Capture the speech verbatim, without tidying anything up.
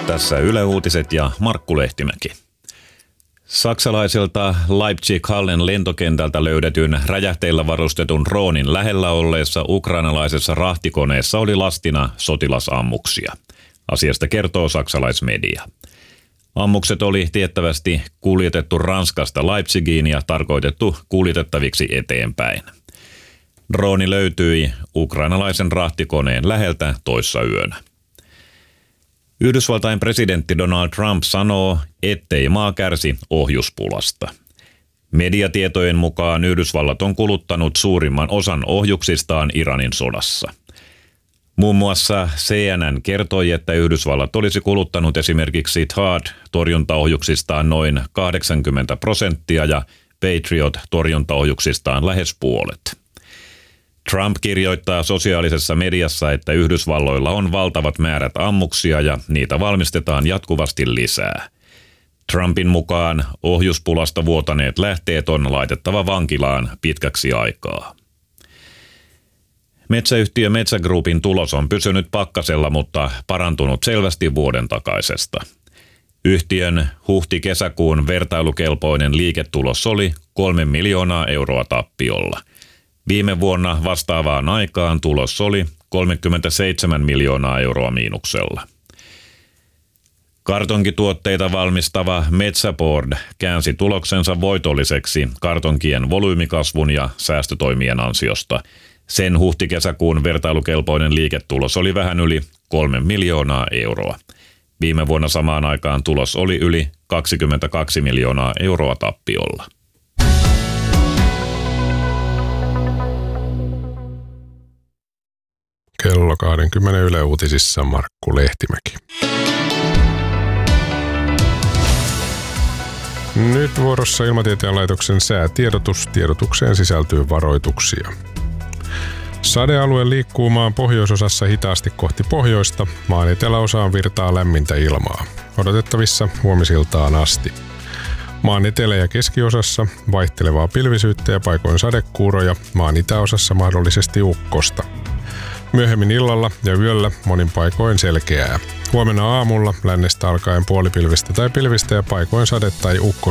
Tässä Yle Uutiset ja Markku Lehtimäki. Saksalaiselta Leipzig-Hallen lentokentältä löydetyn räjähteillä varustetun droonin lähellä olleessa ukrainalaisessa rahtikoneessa oli lastina sotilasammuksia. Asiasta kertoo saksalaismedia. Ammukset oli tiettävästi kuljetettu Ranskasta Leipzigiin ja tarkoitettu kuljetettaviksi eteenpäin. Drooni löytyi ukrainalaisen rahtikoneen läheltä toissa yönä. Yhdysvaltain presidentti Donald Trump sanoo, ettei maa kärsi ohjuspulasta. Mediatietojen mukaan Yhdysvallat on kuluttanut suurimman osan ohjuksistaan Iranin sodassa. Muun muassa C N N kertoi, että Yhdysvallat olisi kuluttanut esimerkiksi THAAD-torjuntaohjuksistaan noin kahdeksankymmentä prosenttia ja Patriot-torjuntaohjuksistaan lähes puolet. Trump kirjoittaa sosiaalisessa mediassa, että Yhdysvalloilla on valtavat määrät ammuksia ja niitä valmistetaan jatkuvasti lisää. Trumpin mukaan ohjuspulasta vuotaneet lähteet on laitettava vankilaan pitkäksi aikaa. Metsäyhtiö Metsä Groupin tulos on pysynyt pakkasella, mutta parantunut selvästi vuoden takaisesta. Yhtiön huhti-kesäkuun vertailukelpoinen liiketulos oli kolme miljoonaa euroa tappiolla. Viime vuonna vastaavaan aikaan tulos oli kolmekymmentäseitsemän miljoonaa euroa miinuksella. Kartonkituotteita valmistava Metsäboard käänsi tuloksensa voitolliseksi kartonkien volyymikasvun ja säästötoimien ansiosta. Sen huhti-kesäkuun vertailukelpoinen liiketulos oli vähän yli kolme miljoonaa euroa. Viime vuonna samaan aikaan tulos oli yli kaksikymmentäkaksi miljoonaa euroa tappiolla. Kello kaksikymmentä Yle Uutisissa Markku Lehtimäki. Nyt vuorossa Ilmatieteen laitoksen säätiedotus. Tiedotukseen sisältyy varoituksia. Sadealue liikkuu maan pohjoisosassa hitaasti kohti pohjoista. Maan eteläosaan virtaa lämmintä ilmaa. Odotettavissa huomisiltaan asti. Maan etelä- ja keskiosassa vaihtelevaa pilvisyyttä ja paikoin sadekuuroja. Maan itäosassa mahdollisesti ukkosta. Myöhemmin illalla ja yöllä monin paikoin selkeää. Huomenna aamulla lännestä alkaen puolipilvistä tai pilvistä ja paikoin sade- tai ukkosta.